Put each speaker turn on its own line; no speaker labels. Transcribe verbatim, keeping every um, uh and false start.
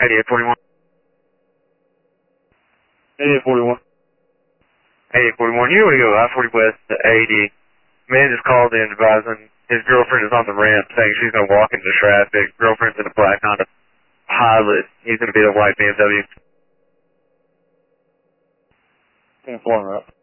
eighty-eight forty-one. eighty-eight forty-one. eighty-eight forty-one, you want to go I forty West to eighty. Man just called in advising his girlfriend is on the ramp saying she's going to walk into traffic. Girlfriend's in a black Honda Pilot. He's going to be the white B M W. ten four, right?